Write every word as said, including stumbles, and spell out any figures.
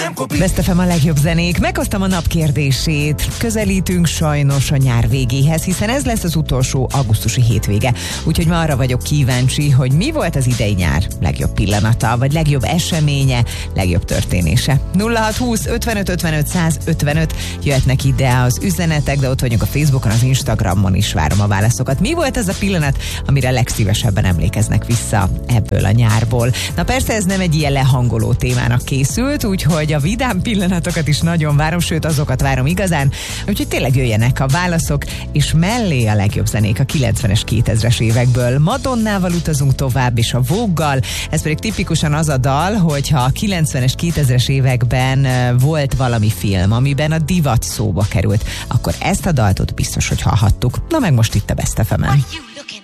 Best ef em a legjobb zenék. Meghoztam a nap kérdését. Közelítünk sajnos a nyár végéhez, hiszen ez lesz az utolsó augusztusi hétvége. Úgyhogy ma arra vagyok kíváncsi, hogy mi volt az idei nyár legjobb pillanata, vagy legjobb eseménye, legjobb történése. nulla hat húsz ötvenöt ötvenöt száz ötvenöt jöhetnek ide az üzenetek, de ott vagyunk a Facebookon, az Instagramon is várom a válaszokat. Mi volt ez a pillanat, amire legszívesebben emlékeznek vissza ebből a nyárból? Na persze ez nem egy ilyen lehangoló témának készült, úgyhogy a vidám pillanatokat is nagyon várom, sőt azokat várom igazán, úgyhogy tényleg jöjjenek a válaszok, és mellé a legjobb zenék a kilencvenes, kétezres évekből. Madonnával utazunk tovább, és a Vogue-gal, ez pedig tipikusan az a dal, hogyha a kilencvenes, kétezres években volt valami film, amiben a divat szóba került, akkor ezt a dalt ott biztos, hogy hallhattuk. Na meg most itt a Best ef emen.